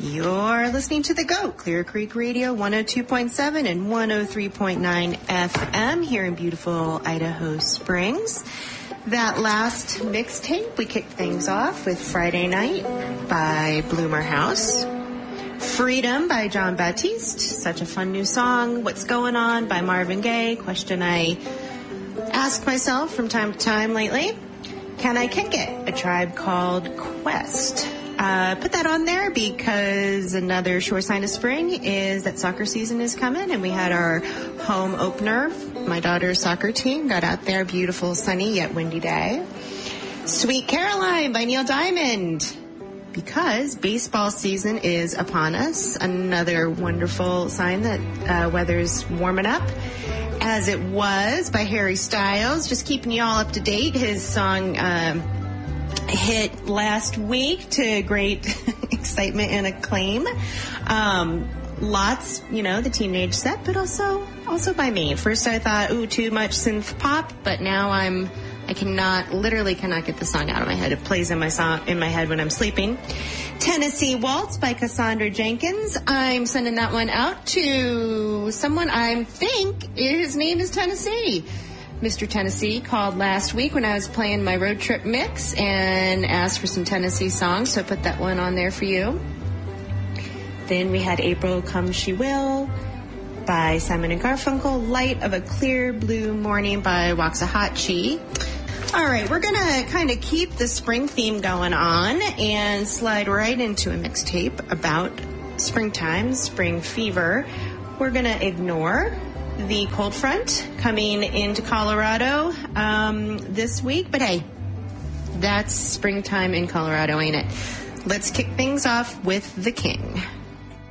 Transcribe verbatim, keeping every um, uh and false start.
You're listening to The GOAT, Clear Creek Radio, one oh two point seven and one oh three point nine F M here in beautiful Idaho Springs. That last mixtape, we kicked things off with Friday Night by Bloomer House. Freedom by John Baptiste, such a fun new song. What's Going On by Marvin Gaye, question I ask myself from time to time lately. Can I Kick It? A Tribe Called Quest. Uh, put that on there because another sure sign of spring is that soccer season is coming, and we had our home opener. My daughter's soccer team got out there, beautiful, sunny yet windy day. Sweet Caroline by Neil Diamond, because baseball season is upon us. Another wonderful sign that uh, weather's warming up. As It Was by Harry Styles, just keeping you all up to date. His song um, hit last week to great excitement and acclaim. Um, lots, you know, the teenage set, but also also by me. First I thought, ooh, too much synth pop, but now I'm I cannot, literally cannot get the song out of my head. It plays in my song in my head when I'm sleeping. Tennessee Waltz by Cassandra Jenkins. I'm sending that one out to someone I think his name is Tennessee. Mister Tennessee called last week when I was playing my road trip mix and asked for some Tennessee songs, so I put that one on there for you. Then we had April Come She Will by Simon and Garfunkel. Light of a Clear Blue Morning by Waxahachie. All right, we're going to kind of keep the spring theme going on and slide right into a mixtape about springtime, spring fever. We're going to ignore the cold front coming into Colorado um, this week, but hey, that's springtime in Colorado, ain't it? Let's kick things off with The King.